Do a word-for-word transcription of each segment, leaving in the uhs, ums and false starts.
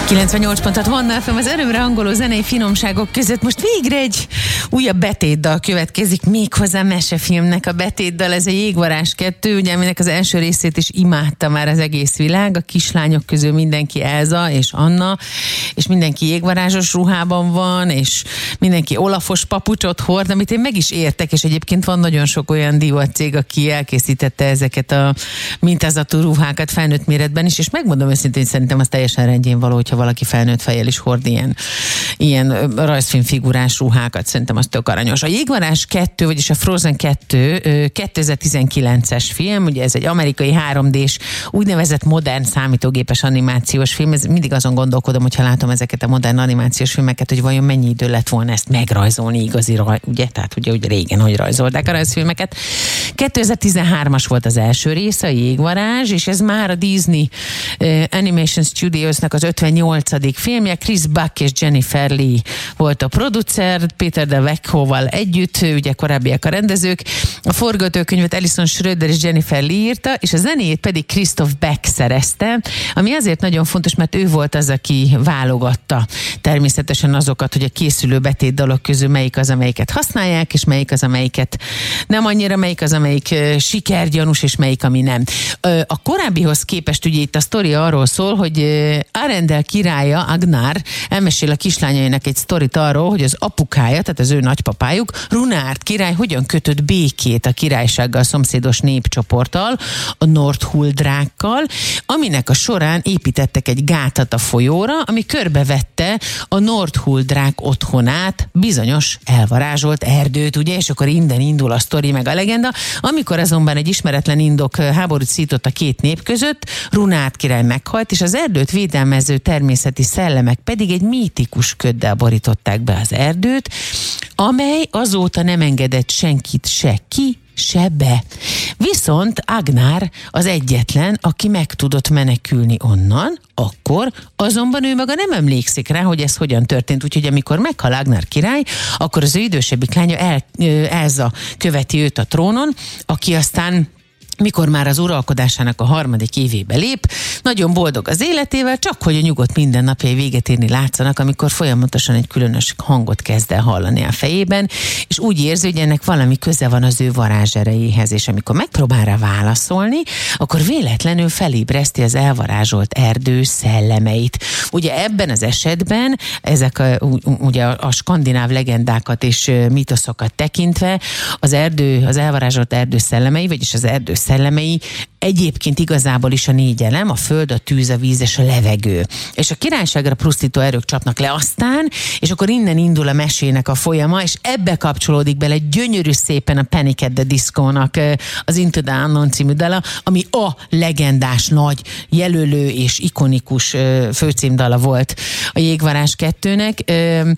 kilencvennyolc pont hat Manna ef em, az örömre hangoló zenei finomságok között most végre egy újabb betétdal következik, méghozzá mesefilmnek a betétdal, ez a Jégvarázs kettő, ugye aminek az első részét is imádta már az egész világ, a kislányok közül mindenki Elza és Anna, és mindenki jégvarázsos ruhában van, és mindenki olafos papucsot hord, amit én meg is értek, és egyébként van nagyon sok olyan divatcég, aki elkészítette ezeket a mintázatú ruhákat felnőtt méretben is, és megmondom őszintén, hogy szerintem az teljesen rendjén való, hogyha valaki felnőtt fejjel is hord ilyen, ilyen rajzfilmfigurás ruhákat, szerintem az tök aranyos. A Jégvarázs kettő, vagyis a Frozen kettő kétezer-tizenkilences film, ugye ez egy amerikai három dés, úgynevezett modern számítógépes animációs film, ez mindig azon gondolkodom, hogyha látom ezeket a modern animációs filmeket, hogy vajon mennyi idő lett volna ezt megrajzolni igazi raj, ugye? Tehát ugye, ugye régen, hogy rajzolták a rajzfilmeket. kétezer-tizenhármas volt az első része, a Jégvarázs, és ez már a Disney uh, Animation Studiosnak az ötvennyolcadik filmje. Chris Buck és Jennifer Lee volt a producer, Peter de Vecchioval együtt, ugye korábbiak a rendezők. A forgatókönyvet Alison Schröder és Jennifer Lee írta, és a zenéjét pedig Christoph Beck szerezte, ami azért nagyon fontos, mert ő volt az, aki válogatta természetesen azokat, hogy a készülő betétdalok közül melyik az, amelyiket használják, és melyik az, amelyiket nem annyira, melyik az, amelyik uh, sikergyanús, és melyik, ami nem. Uh, a korábbihoz képest ugye itt a sztori arról szól, hogy uh, Arendel királya, Agnar, elmesél a kislányainak egy sztorit arról, hogy az apukája, tehát az ő nagypapájuk, Runárd király hogyan kötött békét a királysággal szomszédos népcsoporttal, a Nordhuldrákkal, aminek a során építettek egy gátat a folyóra, ami körbevette a Nordhuldrák otthonát, bizonyos elvarázsolt erdőt, ugye, és akkor innen indul a sztori meg a legenda. Amikor azonban egy ismeretlen indok háborút szított a két nép között, Runárd király meghalt, és az erdőt védelmező természeti szellemek pedig egy mítikus köddel borították be az erdőt, amely azóta nem engedett senkit se ki, se be. Viszont Agnar az egyetlen, aki meg tudott menekülni onnan, akkor azonban ő maga nem emlékszik rá, hogy ez hogyan történt. Úgyhogy amikor meghal Agnar király, akkor az ő idősebbik lánya El, Elza követi őt a trónon, aki aztán mikor már az uralkodásának a harmadik évébe lép, nagyon boldog az életével, csak hogy a nyugodt mindennapjai véget érni látszanak, amikor folyamatosan egy különös hangot kezd el hallani a fejében, és úgy érzi, hogy ennek valami köze van az ő varázserejéhez, és amikor megpróbál rá válaszolni, akkor véletlenül felébreszti az elvarázsolt erdő szellemeit. Ugye ebben az esetben ezek a, ugye a skandináv legendákat és mitoszokat tekintve az erdő, az elvarázsolt erdő szellemei, vagyis az erdő szellemei egyébként igazából is a négy elem, a föld, a tűz, a víz és a levegő. És a királyságra pusztító erők csapnak le aztán, és akkor innen indul a mesének a folyama, és ebbe kapcsolódik bele gyönyörű szépen a Panic at the Disco-nak az Into the Unknown című dala, ami a legendás, nagy, jelölő és ikonikus főcímdala volt a Jégvarázs kettőnek.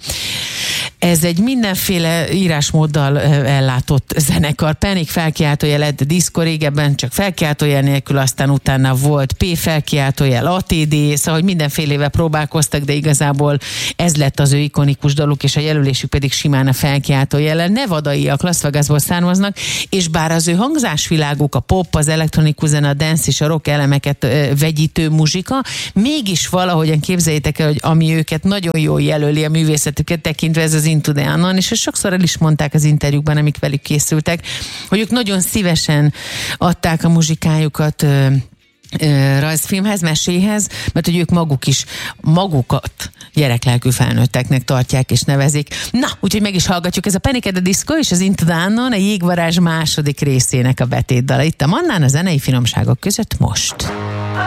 Ez egy mindenféle írásmóddal ellátott zenekar. Panic felkiáltójel at the Disco, régebben csak felkiáltójel nélkül, aztán utána volt P felkiáltójel, á té dé, szóval hogy mindenfélevel próbálkoztak, de igazából ez lett az ő ikonikus daluk, és a jelölésük pedig simán a felkiáltójellel. Nevadaiak, Las Vegasból származnak, és bár az ő hangzásviláguk, a pop, az elektronikus zene, a dance és a rock elemeket ö, vegyítő muzsika, mégis valahogyan képzeljétek el, hogy ami őket nagyon jól jelöli a művészetüket tekintve, ez az Into the Unknown, és ezt sokszor el is mondták az interjúkban, amik velük készültek, hogy ők nagyon szívesen adták a muzsikájukat ö, ö, rajzfilmhez, meséhez, mert hogy ők maguk is magukat gyereklelkű felnőtteknek tartják és nevezik. Na, úgyhogy meg is hallgatjuk, ez a Panic at the Disco és az Into the Unknown, a Jégvarázs második részének a betétdala. Itt a Mannán a zenei finomságok között most.